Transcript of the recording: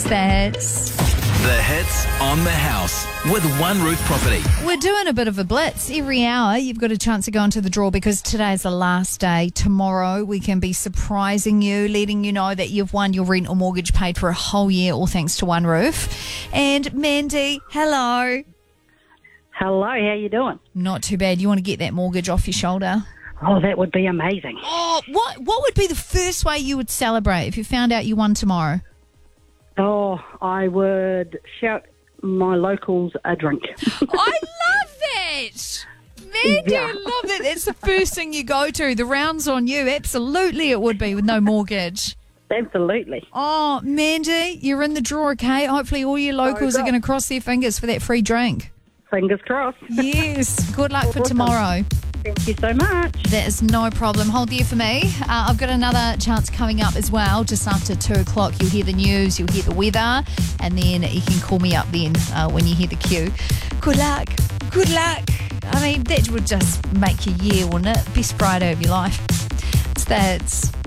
That's The Hits on the House with One Roof Property. We're doing a bit of a blitz. Every hour you've got a chance to go into the draw because today's the last day. Tomorrow we can be surprising you, letting you know that you've won your rent or mortgage paid for a whole year, all thanks to One Roof. And Mandy, hello. Hello, how you doing? Not too bad. You want to get that mortgage off your shoulder? Oh, that would be amazing. Oh, what would be the first way you would celebrate if you found out you won tomorrow? Oh, I would shout my locals a drink. I love that. Mandy, Yeah. I love that. That's the first thing you go to. The round's on you. Absolutely it would be with no mortgage. Absolutely. Oh, Mandy, you're in the draw, okay? Hopefully all your locals are going to cross their fingers for that free drink. Fingers crossed. Yes. Good luck for tomorrow. Thank you so much. That is no problem. Hold there for me. I've got another chance coming up as well. Just after 2 o'clock, you'll hear the news, you'll hear the weather, and then you can call me up then when you hear the cue. Good luck. Good luck. I mean, that would just make your year, wouldn't it? Best Friday of your life. It's